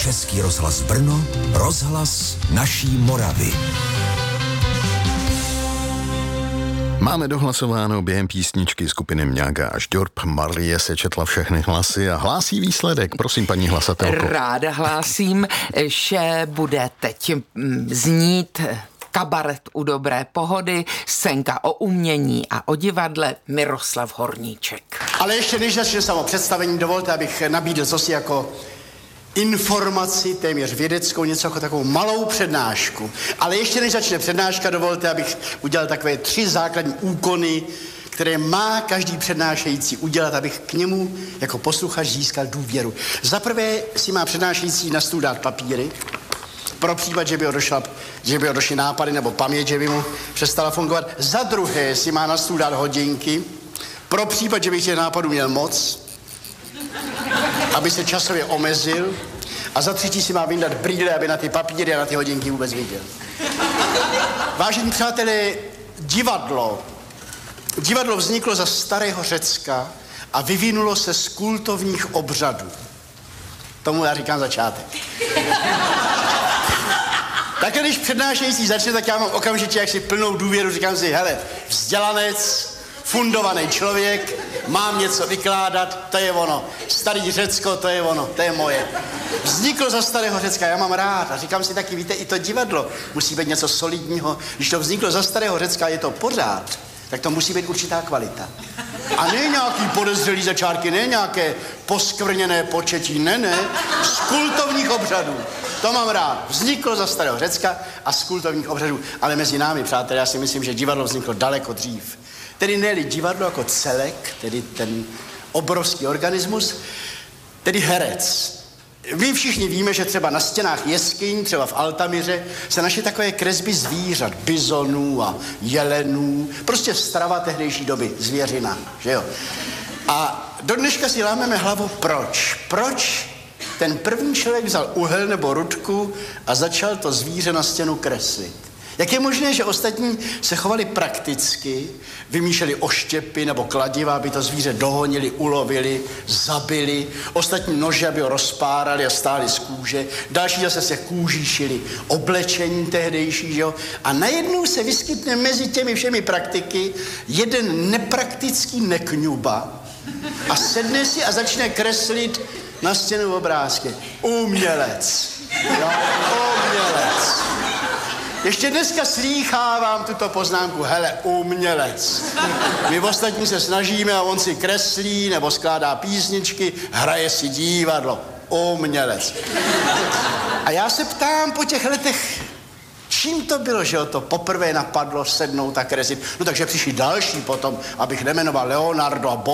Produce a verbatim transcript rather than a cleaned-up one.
Český rozhlas Brno, rozhlas naší Moravy. Máme dohlasováno během písničky skupiny Mňága až Ďorb. Marie se četla všechny hlasy a hlásí výsledek. Prosím, paní hlasatelko. Ráda hlásím, že bude teď znít kabaret u dobré pohody, scénka o umění a o divadle Miroslav Horníček. Ale ještě než začne samo představení, dovolte, abych nabídl cosi jako informaci, téměř vědeckou, něco jako takovou malou přednášku. Ale ještě než začne přednáška, dovolte, abych udělal takové tři základní úkony, které má každý přednášející udělat, abych k němu jako posluchač získal důvěru. Za prvé si má přednášející na stůl dát papíry, pro případ, že by ho došla, že by ho došly nápady nebo paměť, že by mu přestala fungovat. Za druhé si má na stůl dát hodinky, pro případ, že by těch nápadů měl moc, aby se časově omezil. A za třetí si má vyndat brýle, aby na ty papíry a na ty hodinky vůbec viděl. Vážení přátelé, divadlo. Divadlo vzniklo za starého Řecka a vyvinulo se z kultovních obřadů. Tomu já říkám začátek. Takhle, když přednášející začne, tak já mám okamžitě jaksi plnou důvěru, říkám si, hele, vzdělanec, fundovaný člověk, mám něco vykládat, to je ono. Starý Řecko, to je ono, to je moje. Vzniklo za starého Řecka, já mám rád a říkám si taky, víte, i to divadlo musí být něco solidního. Když to vzniklo za starého Řecka, je to pořád, tak to musí být určitá kvalita. A ne nějaký podezřelý začárky, ne nějaké poskvrněné početí, ne, ne, z kultovních obřadů. To mám rád. Vzniklo za starého Řecka a z kultovních obřadů. Ale mezi námi, přátelé, já si myslím, že divadlo vzniklo daleko dřív. Tedy ne-li divadlo jako celek, tedy ten obrovský organismus, tedy herec. My všichni víme, že třeba na stěnách jeskyň, třeba v Altamíře, se našly takové kresby zvířat, bizonů a jelenů, prostě strava tehdejší doby, zvěřina, že jo. A do dneška si lámeme hlavu, proč? Proč ten první člověk vzal uhel nebo rudku a začal to zvíře na stěnu kreslit? Jak je možné, že ostatní se chovali prakticky, vymýšleli oštěpy nebo kladiva, aby to zvíře dohonili, ulovili, zabili, ostatní nože, aby ho rozpárali a stáli z kůže, další zase se kůží šili oblečení tehdejší, že jo? A najednou se vyskytne mezi těmi všemi praktiky jeden nepraktický nekňuba a sedne si a začne kreslit na stěnu obrázky. Umělec. Jo? Umělec. Ještě dneska slýchávám tuto poznámku, hele, umělec. My ostatní se snažíme a on si kreslí nebo skládá písničky, hraje si divadlo. Umělec. A já se ptám po těch letech, čím to bylo, že ho to poprvé napadlo sednout a kreslit? No takže přišli další potom, abych nemenoval Leonardo a Bo